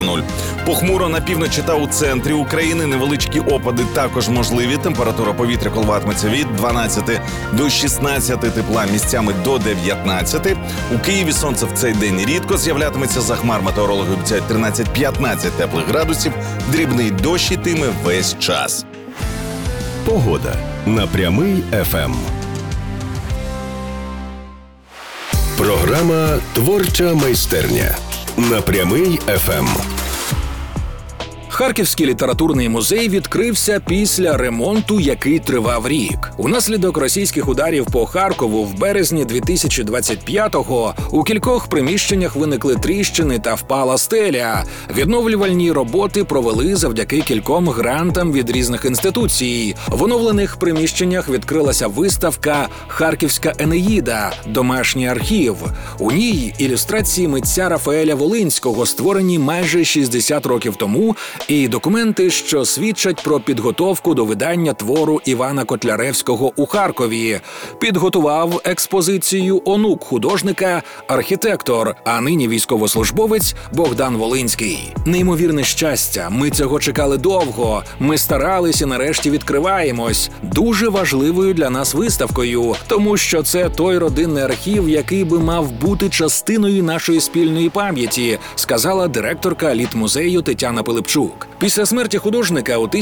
Похмуро на півночі та у центрі України. Невеличкі опади також можливі. Температура повітря коливатиметься від 12 до 16 тепла, місцями до 19. У Києві сонце в цей день рідко з'являтиметься. За хмар метеорологи обіцяють 13-15 теплих градусів. Дрібний дощ йтиме весь час. Погода на Прямий ФМ. Програма «Творча майстерня» на Прямий ФМ. Харківський літературний музей відкрився після ремонту, який тривав рік. Унаслідок російських ударів по Харкову в березні 2025-го у кількох приміщеннях виникли тріщини та впала стеля. Відновлювальні роботи провели завдяки кільком грантам від різних інституцій. В оновлених приміщеннях відкрилася виставка «Харківська Енеїда. Домашній архів». У ній ілюстрації митця Рафаеля Волинського, створені майже 60 років тому, і документи, що свідчать про підготовку до видання твору Івана Котляревського у Харкові. Підготував експозицію онук художника, архітектор, а нині військовослужбовець Богдан Волинський. Неймовірне щастя, ми цього чекали довго, ми старались і нарешті відкриваємось. Дуже важливою для нас виставкою, тому що це той родинний архів, який би мав бути частиною нашої спільної пам'яті, сказала директорка літмузею Тетяна Пилипчук. Після смерті художника у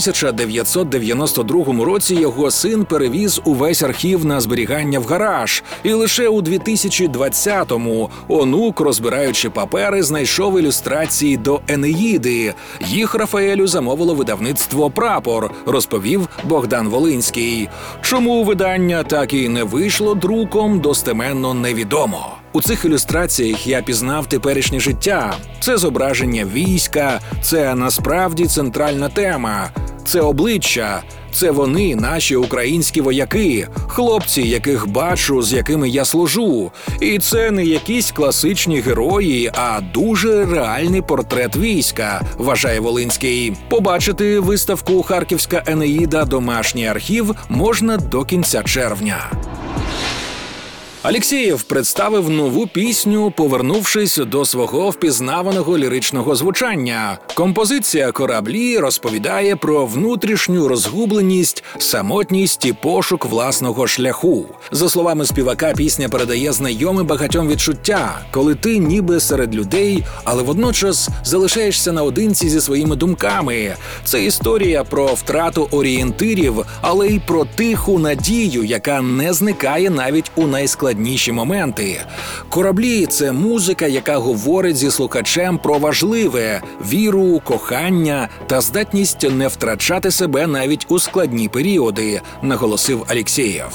1992 році його син перевіз увесь архів на зберігання в гараж. І лише у 2020-му онук, розбираючи папери, знайшов ілюстрації до «Енеїди». Їх Рафаелю замовило видавництво «Прапор», розповів Богдан Волинський. Чому видання так і не вийшло друком, достеменно невідомо. У цих ілюстраціях я пізнав теперішнє життя. Це зображення війська, це насправді центральна тема. Це обличчя, це вони, наші українські вояки, хлопці, яких бачу, з якими я служу. І це не якісь класичні герої, а дуже реальний портрет війська, вважає Волинський. Побачити виставку «Харківська Енеїда. Домашній архів» можна до кінця червня. Алєксєєв представив нову пісню, повернувшись до свого впізнаваного ліричного звучання. Композиція «Кораблі» розповідає про внутрішню розгубленість, самотність і пошук власного шляху. За словами співака, пісня передає знайоме багатьом відчуття, коли ти ніби серед людей, але водночас залишаєшся наодинці зі своїми думками. Це історія про втрату орієнтирів, але й про тиху надію, яка не зникає навіть у найскладніші моменти. «Кораблі» – це музика, яка говорить зі слухачем про важливе – віру, кохання та здатність не втрачати себе навіть у складні періоди, наголосив Алєксєєв.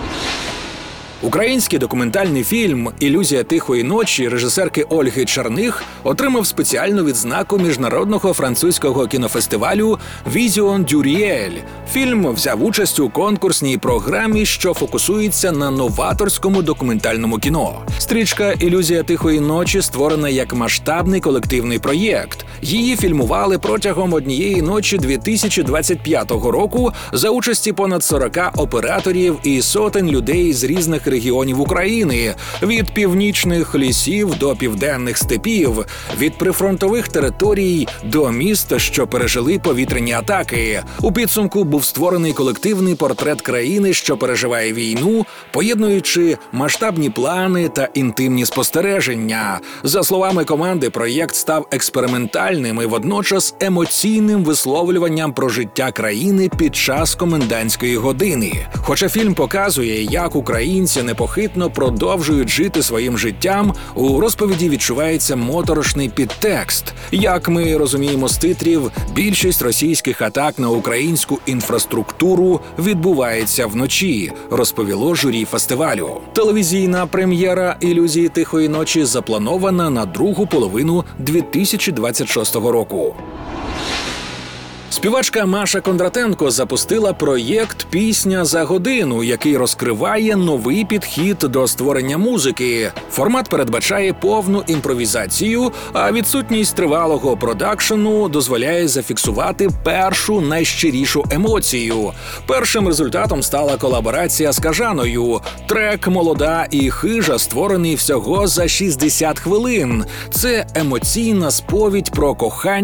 Український документальний фільм «Ілюзія тихої ночі» режисерки Ольги Черних отримав спеціальну відзнаку міжнародного французького кінофестивалю «Vision du Réel». Фільм взяв участь у конкурсній програмі, що фокусується на новаторському документальному кіно. Стрічка «Ілюзія тихої ночі» створена як масштабний колективний проєкт. Її фільмували протягом однієї ночі 2025 року за участі понад 40 операторів і сотень людей з різних регіонів України, від північних лісів до південних степів, від прифронтових територій до міст, що пережили повітряні атаки. У підсумку був створений колективний портрет країни, що переживає війну, поєднуючи масштабні плани та інтимні спостереження. За словами команди, проєкт став експериментальним і водночас емоційним висловлюванням про життя країни під час комендантської години. Хоча фільм показує, як українці непохитно продовжують жити своїм життям, у розповіді відчувається моторошний підтекст. Як ми розуміємо з титрів, більшість російських атак на українську інфраструктуру відбувається вночі, розповіло журі фестивалю. Телевізійна прем'єра «Ілюзії тихої ночі» запланована на другу половину 2026 року. Співачка Маша Кондратенко запустила проєкт «Пісня за годину», який розкриває новий підхід до створення музики. Формат передбачає повну імпровізацію, а відсутність тривалого продакшену дозволяє зафіксувати першу найщирішу емоцію. Першим результатом стала колаборація з Кажаною. Трек «Молода і хижа» створений всього за 60 хвилин. Це емоційна сповідь про кохання